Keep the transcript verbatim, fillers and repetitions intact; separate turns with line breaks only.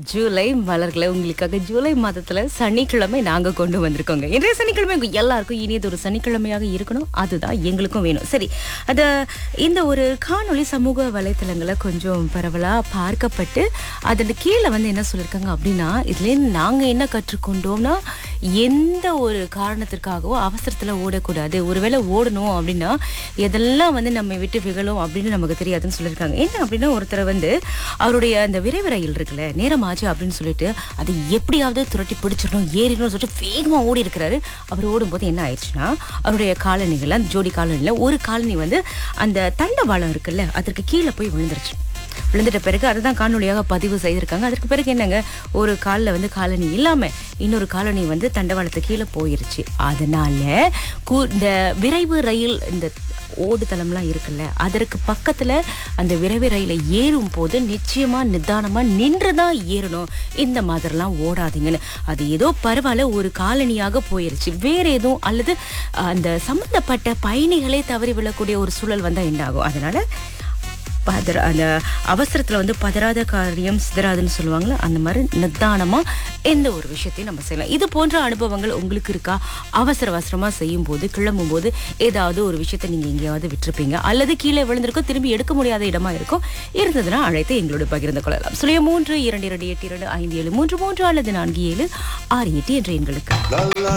ஜூலை மலர்களை உங்களுக்காக ஜூலை மாதத்துல சனிக்கிழமை நாங்க கொண்டு வந்திருக்கோங்க. இன்றைய சனிக்கிழமை உங்க எல்லாருக்கும் இனியது ஒரு சனிக்கிழமையாக இருக்கணும், அதுதான் எங்களுக்கும் வேணும். சரி, அத இந்த ஒரு காணொளி சமூக வலைத்தளங்களை கொஞ்சம் பரவலா பார்க்கப்பட்டு அதன் கீழே வந்து என்ன சொல்லியிருக்காங்க அப்படின்னா, இதுல நாங்க என்ன கற்றுக்கொண்டோம்னா, எந்த ஒரு காரணத்திற்காகவோ அவசரத்துல ஓடக்கூடாது. ஒருவேளை ஓடணும் அப்படின்னா எதெல்லாம் வந்து நம்ம விட்டு விகழும் அப்படின்னு நமக்கு தெரியாதுன்னு சொல்லியிருக்காங்க. என்ன அப்படின்னா, ஒருத்தர் வந்து அவருடைய அந்த விரைவு ரயில் இருக்குல்ல, நேரமாச்சு அப்படின்னு சொல்லிட்டு அதை எப்படியாவது துரட்டி பிடிச்சிடணும், ஏறிடணும்னு சொல்லிட்டு வேகமா ஓடி இருக்கிறாரு. அவர் ஓடும்போது என்ன ஆயிடுச்சுன்னா, அவருடைய காலணிகள், அந்த ஜோடி காலனில ஒரு காலனி வந்து அந்த தண்டவாளம் இருக்குல்ல அதற்கு கீழே போய் விழுந்துருச்சு. விழுந்துட்ட பிறகு அதுதான் காணொலியாக பதிவு செய்திருக்காங்க. அதற்கு பிறகு என்னங்க, ஒரு காலில் வந்து காலனி இல்லாம இன்னொரு காலனி வந்து தண்டவாளத்து கீழே போயிருச்சு. அதனால கு- இந்த விரைவு ரயில் இந்த ஓடுதளம்லாம் இருக்குல்ல அதற்கு பக்கத்துல அந்த விரைவு ரயில ஏறும் போது நிச்சயமா நிதானமா நின்றுதான் ஏறணும். இந்த மாதிரிலாம் ஓடாதீங்கன்னு. அது ஏதோ பரவாயில்ல, ஒரு காலனியாக போயிருச்சு, வேற எதுவும் அல்லது அந்த சம்பந்தப்பட்ட பயணிகளே தவறி விழக்கூடிய ஒரு சூழல் வந்தா என்ன ஆகும்? அதனால பதற அந்த அவசரத்துல வந்து பதறாத காரியம் சிதறாதுன்னு சொல்லுவாங்களே, அந்த மாதிரி நிதானமா எந்த ஒரு விஷயத்தையும் நம்ம செய்யலாம். இது போன்ற அனுபவங்கள் உங்களுக்கு இருக்கா? அவசர அவசரமா செய்யும் போது, கிளம்பும் போது ஏதாவது ஒரு விஷயத்தை நீங்க எங்கேயாவது விட்டுருப்பீங்க, அல்லது கீழே விழுந்திருக்கும், திரும்பி எடுக்க முடியாத இடமா இருக்கும், இருந்ததுன்னா அழைத்து எங்களோட பகிர்ந்து கொள்ளலாம். சுழிய மூன்று இரண்டு இரண்டு எட்டு இரண்டு ஐந்து ஏழு மூன்று மூன்று அல்லது நான்கு ஏழு ஆறு எட்டு என்ற எண்களுக்கு.